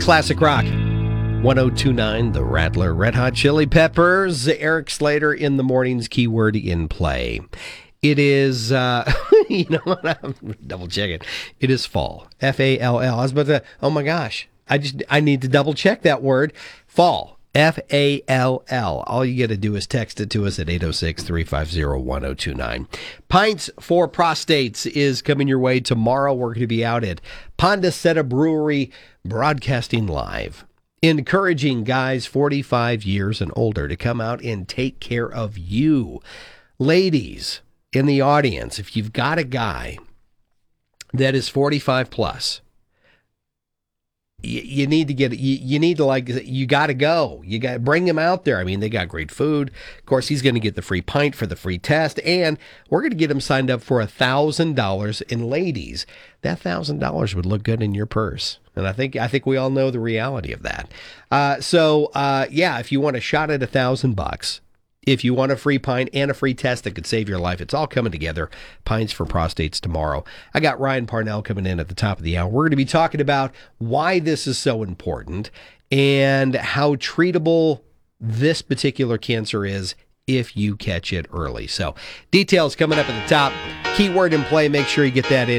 Classic rock. 1029, The Rattler, Red Hot Chili Peppers, Eric Slater in the morning's keyword in play. It is, you know what, I'm double checking. It is fall, F-A-L-L. I was about to, oh my gosh, I need to double check that word, fall. F-A-L-L. All you got to do is text it to us at 806-350-1029. Pints for Prostates is coming your way tomorrow. We're going to be out at Pondaseta Brewery broadcasting live, encouraging guys 45 years and older to come out and take care of you. Ladies in the audience, if you've got a guy that is 45 plus, you need to get, you need to, like, you got to go. You got to bring him out there. I mean, they got great food. Of course, he's going to get the free pint for the free test, and we're going to get him signed up for $1,000. And ladies, that $1,000 would look good in your purse. And I think we all know the reality of that. Yeah, if you want a shot at $1,000, if you want a free pint and a free test that could save your life, it's all coming together. Pints for Prostates tomorrow. I got Ryan Parnell coming in at the top of the hour. We're going to be talking about why this is so important and how treatable this particular cancer is if you catch it early. So details coming up at the top. Keyword in play. Make sure you get that in.